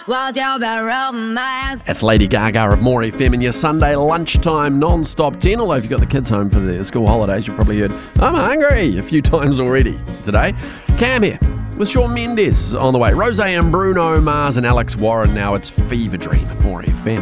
That's Lady Gaga of More FM in your Sunday lunchtime non-stop 10. Although if you've got the kids home for the school holidays, you've probably heard, I'm hungry, a few times already today. Cam here with Shawn Mendes on the way. Rose and Bruno Mars and Alex Warren now. It's Fever Dream at More FM.